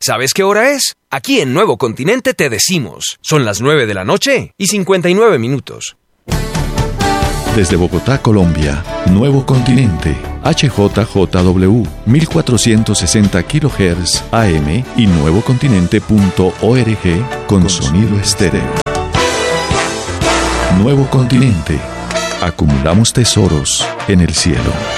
¿Sabes qué hora es? Aquí en Nuevo Continente te decimos. Son las 9:59 Desde Bogotá, Colombia, Nuevo Continente, HJJW, 1460 kHz AM y nuevocontinente.org con sonido estéreo. Nuevo Continente. Acumulamos tesoros en el cielo.